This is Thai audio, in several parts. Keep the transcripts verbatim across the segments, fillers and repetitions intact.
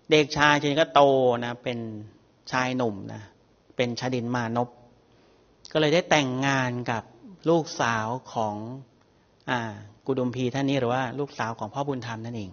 เด็กชายทีนี้ก็โตนะเป็นชายหนุ่มนะเป็นชดินมานพก็เลยได้แต่งงานกับลูกสาวของอ่ากุดุมพีท่านนี้หรือว่าลูกสาวของพ่อบุญธรรมนั่นเอง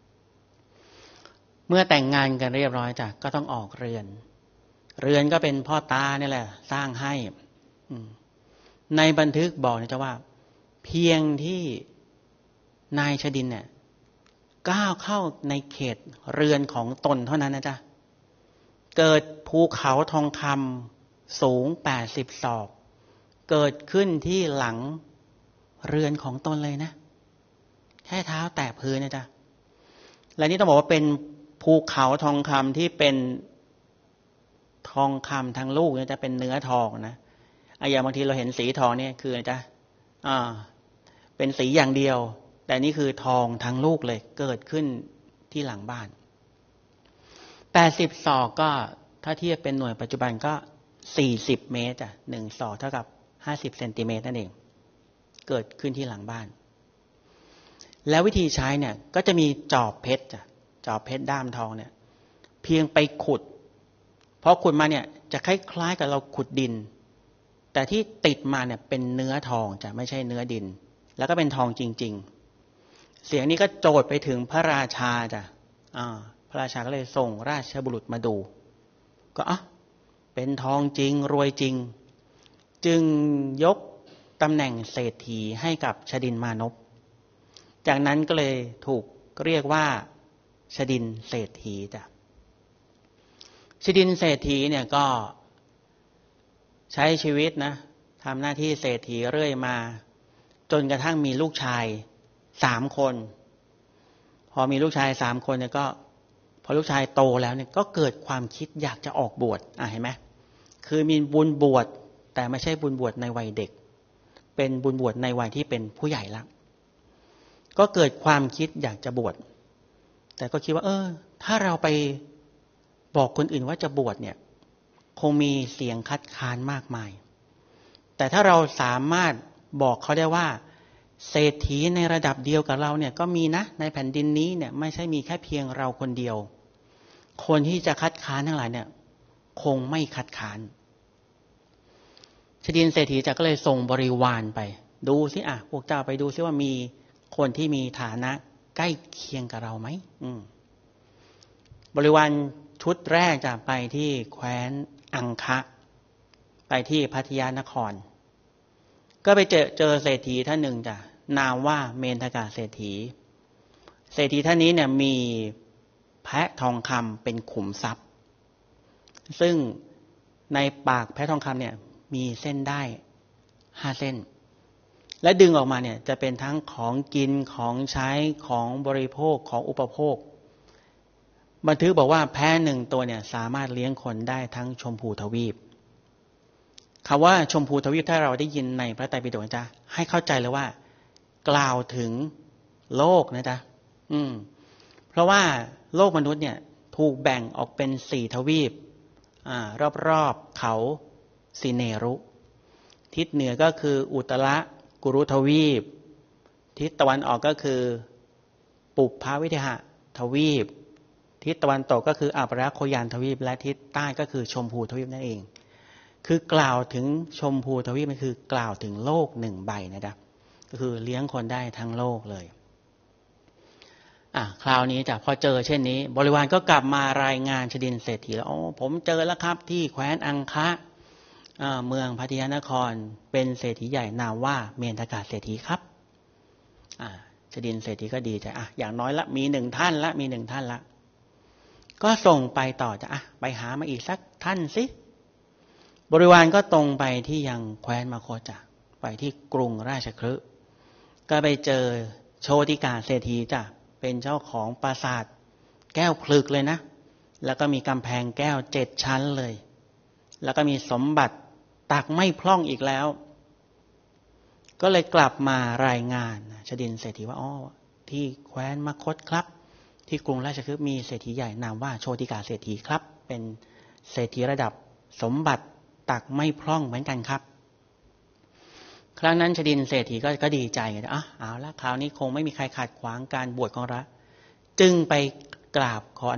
เมื่อแต่งงานกันเรียบร้อยจ้ะก็ต้องออกเรือนเรือนก็เป็นพ่อตาเนี่ยแหละสร้างให้ในบันทึกบอกนะจ๊ะว่าเพียงที่นายชดินเนี่ยก้าวเข้าในเขตเรือนของตนเท่านั้นนะจ๊ะเกิดภูเขาทองคำสูงแปดสิบศอกเกิดขึ้นที่หลังเรือนของตนเลยนะแค่เท้าแตะพื้นนะจ๊ะและนี่ต้องบอกว่าเป็นภูเขาทองคำที่เป็นทองคำทั้งลูกเนี่ยจะเป็นเนื้อทองนะไอ้อย่างบางทีเราเห็นสีทองเนี่ยคือจะอ่าเป็นสีอย่างเดียวแต่นี่คือทองทั้งลูกเลยเกิดขึ้นที่หลังบ้านแปดสิบศอกก็ถ้าเทียบเป็นหน่วยปัจจุบันก็สี่สิบเมตรอ่ะหนึ่งศอกเท่ากับห้าสิบเซนติเมตรนั่นเองเกิดขึ้นที่หลังบ้านแล้ววิธีใช้เนี่ยก็จะมีจอบเพชรจ้ะจอบเพชรด้ามทองเนี่ยเพียงไปขุดพอขุดมาเนี่ยจะคล้ายๆกับเราขุดดินแต่ที่ติดมาเนี่ยเป็นเนื้อทองจะไม่ใช่เนื้อดินแล้วก็เป็นทองจริงๆเสียงนี้ก็โจทย์ไปถึงพระราชาจ้ะอ่าพระราชาก็เลยส่งราชบุรุษมาดูก็อ่ะเป็นทองจริงรวยจริงจึงยกตำแหน่งเศรษฐีให้กับชดินมานพจากนั้นก็เลยถูกเรียกว่าชดินเศรษฐีจ้ะชดินเศรษฐีเนี่ยก็ใช้ชีวิตนะทำหน้าที่เศรษฐีเรื่อยมาจนกระทั่งมีลูกชายสามคนพอมีลูกชายสามคนเนี่ยก็พอลูกชายโตแล้วเนี่ยก็เกิดความคิดอยากจะออกบวชอ่ะเห็นไหมคือมีบุญบวชแต่ไม่ใช่บุญบวชในวัยเด็กเป็นบุญบวชในวัยที่เป็นผู้ใหญ่แล้วก็เกิดความคิดอยากจะบวชแต่ก็คิดว่าเออถ้าเราไปบอกคนอื่นว่าจะบวชเนี่ยคงมีเสียงคัดค้านมากมายแต่ถ้าเราสามารถบอกเขาได้ว่าเศรษฐีในระดับเดียวกับเราเนี่ยก็มีนะในแผ่นดินนี้เนี่ยไม่ใช่มีแค่เพียงเราคนเดียวคนที่จะคัดค้านทั้งหลายเนี่ยคงไม่คัดค้านชดินเศรษฐีจะก็เลยส่งบริวารไปดูสิอ่ะพวกเจ้าไปดูซิว่ามีคนที่มีฐานะใกล้เคียงกับเราไหมอืมบริวารชุดแรกจะไปที่แคว้นอังคะไปที่พัทยานครก็ไปเจอเจอเศรษฐีท่านหนึ่งจ้ะนามว่าเมนทกะเศรษฐีเศรษฐีท่านนี้เนี่ยมีแพะทองคำเป็นขุมทรัพย์ซึ่งในปากแพะทองคำเนี่ยมีเส้นได้ห้าเส้นและดึงออกมาเนี่ยจะเป็นทั้งของกินของใช้ของบริโภคของอุปโภคบันทึกบอกว่าแพะหนึ่งตัวเนี่ยสามารถเลี้ยงคนได้ทั้งชมพูทวีปคำว่าชมพูทวีปถ้าเราได้ยินในพระไตรปิฎกนะจ๊ะให้เข้าใจเลยว่ากล่าวถึงโลกนะจ๊ะอืมเพราะว่าโลกมนุษย์เนี่ยถูกแบ่งออกเป็นสี่ทวีปอ่ารอบๆเขาสิเนรุทิศเหนือก็คืออุตระกุรุทวีปทิศตะวันออกก็คือปุพพวิเทหทวีปทิศตะวันตกก็คืออัปราโคยานทวีปและทิศใต้ก็คือชมพูทวีปนั่นเองคือกล่าวถึงชมพูทวีปมันคือกล่าวถึงโลกหนึ่งใบนะจ๊ะก็คือเลี้ยงคนได้ทั้งโลกเลยอ่ะคราวนี้จ้ะพอเจอเช่นนี้บริวารก็กลับมารายงานชดินเศรษฐีแล้วอ๋อผมเจอแล้วครับที่แคว้นอังคะเมืองพัทยานครเป็นเศรษฐีใหญ่นามว่าเมนทกะเศรษฐีครับอ่าชดินเศรษฐีก็ดีใจอ่ะอย่างน้อยละมีหนึ่งท่านละมีหนึ่งท่านละก็ส่งไปต่อจะอ่ะไปหามาอีกสักท่านสิบริวารก็ตรงไปที่ยังแคว้นมคธจ้ะไปที่กรุงราชคฤห์ก็ไปเจอโชติกาเศรษฐีจ้ะเป็นเจ้าของปราสาทแก้วพลึกเลยนะแล้วก็มีกำแพงแก้วเจ็ดชั้นเลยแล้วก็มีสมบัติตักไม่พร่องอีกแล้วก็เลยกลับมารายงานชดินเศรษฐีว่าอ๋อที่แคว้นมคธครับที่กรุงราชคฤห์มีเศรษฐีใหญ่นามว่าโชติกาเศรษฐีครับเป็นเศรษฐีระดับสมบัติตักไม่พร่องเหมือนกันครับครั้งนั้นชดินเศรษฐีก็ก็ดีใจไงอ่ะเอาละคราวนี้คงไม่มีใครขัดขวางการบวชของเราจึงไปกราบขอ